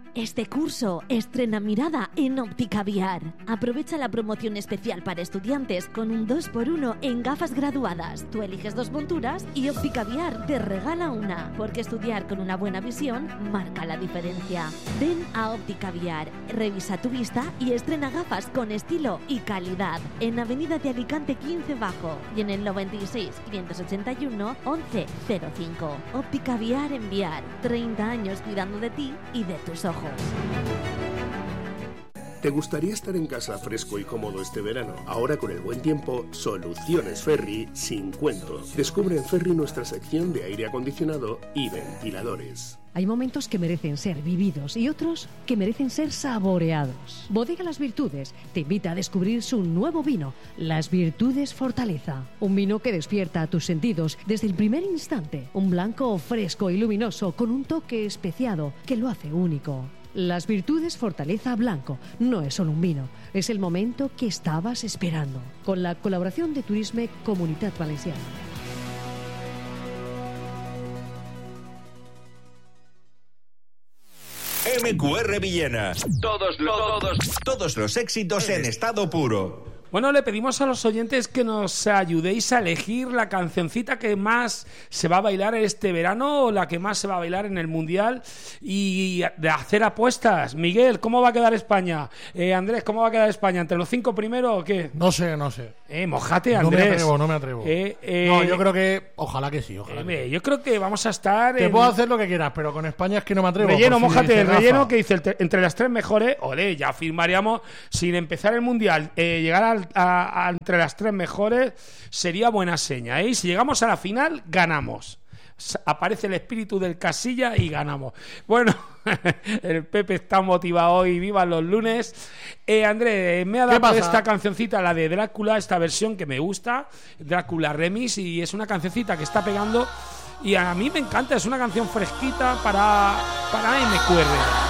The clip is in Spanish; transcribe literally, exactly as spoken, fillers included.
Este curso estrena mirada en Óptica Viar. Aprovecha la promoción especial para estudiantes con un dos por uno en gafas graduadas. Tú eliges dos monturas y Óptica Viar te regala una, porque estudiar con una buena visión marca la diferencia. Ven a Óptica Viar, revisa tu vista y estrena gafas con estilo y calidad. En Avenida de Alicante quince Bajo y en el noventa y seis, quinientos ochenta y uno, once cero cinco. Óptica Viar en Viar. treinta años cuidando de ti y de tus ojos. ¿Te gustaría estar en casa fresco y cómodo este verano? Ahora con el buen tiempo, Soluciones Ferri sin cuento. Descubre en Ferri nuestra sección de aire acondicionado y ventiladores. Hay momentos que merecen ser vividos y otros que merecen ser saboreados. Bodega Las Virtudes te invita a descubrir su nuevo vino, Las Virtudes Fortaleza. Un vino que despierta a tus sentidos desde el primer instante. Un blanco fresco y luminoso con un toque especiado que lo hace único. Las Virtudes Fortaleza Blanco no es solo un vino, es el momento que estabas esperando. Con la colaboración de Turisme Comunitat Valenciana. M Q R Villena. Todos los, todos, todos los éxitos en estado puro. Bueno, le pedimos a los oyentes que nos ayudéis a elegir la cancioncita que más se va a bailar este verano o la que más se va a bailar en el Mundial y de hacer apuestas. Miguel, ¿cómo va a quedar España? Eh, Andrés, ¿cómo va a quedar España? ¿Entre los cinco primeros o qué? No sé, no sé. Eh, mojate, Andrés. No me atrevo, no me atrevo. Eh, eh, no, yo creo que... Ojalá que sí, ojalá. Eh, que sí. Yo creo que vamos a estar... Te en... puedo hacer lo que quieras, pero con España es que no me atrevo. Relleno, mójate, el Rafa. relleno que dice el entre las tres mejores, olé, ya firmaríamos sin empezar el Mundial, eh, llegar al, a, a, entre las tres mejores sería buena seña, ¿eh? Si llegamos a la final, ganamos. Aparece el espíritu del Casilla y ganamos. Bueno, el Pepe está motivado hoy, vivan los lunes. Eh, Andrés, me ha dado esta cancioncita, la de Drácula, esta versión que me gusta, Drácula Remix, y es una cancioncita que está pegando y a mí me encanta, es una canción fresquita para, para M Q R.